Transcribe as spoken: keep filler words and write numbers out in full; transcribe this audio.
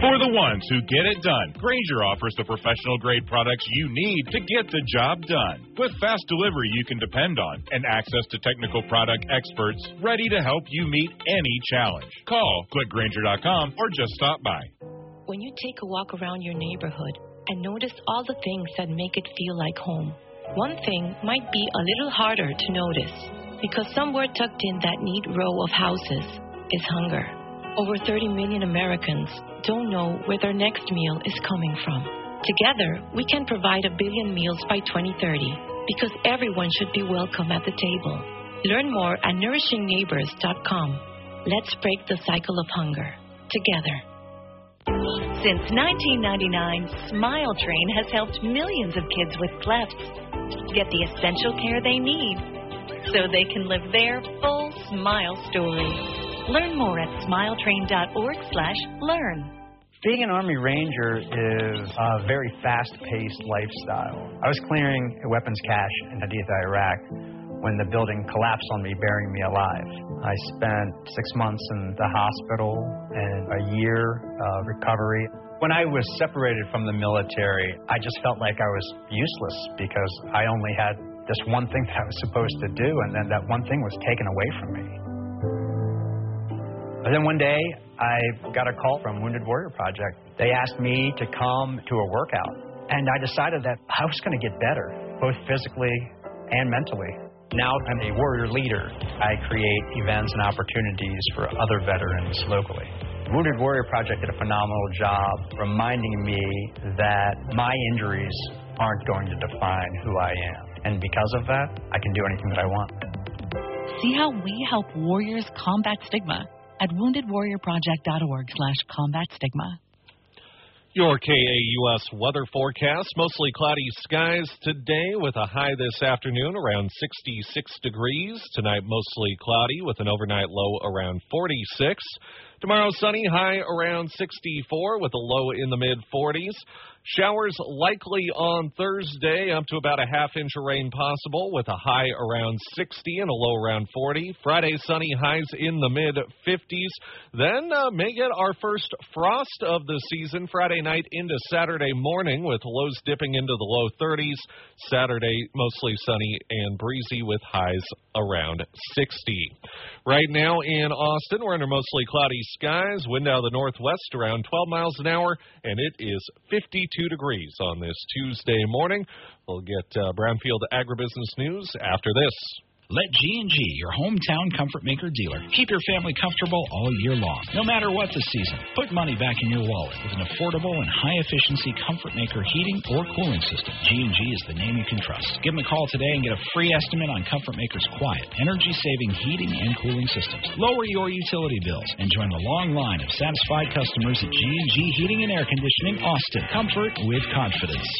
For the ones who get it done, Grainger offers the professional-grade products you need to get the job done. With fast delivery you can depend on and access to technical product experts ready to help you meet any challenge. Call, click Grainger dot com, or just stop by. When you take a walk around your neighborhood and notice all the things that make it feel like home, one thing might be a little harder to notice because somewhere tucked in that neat row of houses is hunger. Over thirty million Americans don't know where their next meal is coming from. Together, we can provide a billion meals by twenty thirty because everyone should be welcome at the table. Learn more at nourishing neighbors dot com. Let's break the cycle of hunger together. Since nineteen ninety-nine, Smile Train has helped millions of kids with clefts get the essential care they need so they can live their full smile story. Learn more at smile train dot org slash learn. Being an Army Ranger is a very fast-paced lifestyle. I was clearing a weapons cache in Haditha, Iraq, when the building collapsed on me, burying me alive. I spent six months in the hospital and a year of recovery. When I was separated from the military, I just felt like I was useless because I only had this one thing that I was supposed to do, and then that one thing was taken away from me. But then one day, I got a call from Wounded Warrior Project. They asked me to come to a workout, and I decided that I was going to get better, both physically and mentally. Now I'm a warrior leader. I create events and opportunities for other veterans locally. Wounded Warrior Project did a phenomenal job reminding me that my injuries aren't going to define who I am. And because of that, I can do anything that I want. See how we help warriors combat stigma at wounded warrior project dot org slash combat stigma. Your K A U S weather forecast, mostly cloudy skies today with a high this afternoon around sixty-six degrees. Tonight, mostly cloudy with an overnight low around forty-six. Tomorrow, sunny, high around sixty-four with a low in the mid-forties. Showers likely on Thursday, up to about a half inch of rain possible with a high around sixty and a low around forty. Friday, sunny, highs in the mid-fifties. Then uh, may get our first frost of the season Friday night into Saturday morning with lows dipping into the low thirties. Saturday, mostly sunny and breezy with highs around sixty. Right now in Austin, we're under mostly cloudy skies. Wind out of the northwest around twelve miles an hour, and it is fifty-two degrees on this Tuesday morning. We'll get uh, Brownfield Agribusiness News after this. Let G and G, your hometown Comfort Maker dealer, keep your family comfortable all year long, no matter what the season. Put money back in your wallet with an affordable and high-efficiency Comfort Maker heating or cooling system. G and G is the name you can trust. Give them a call today and get a free estimate on Comfort Maker's quiet, energy-saving heating and cooling systems. Lower your utility bills and join the long line of satisfied customers at G and G Heating and Air Conditioning Austin. Comfort with confidence.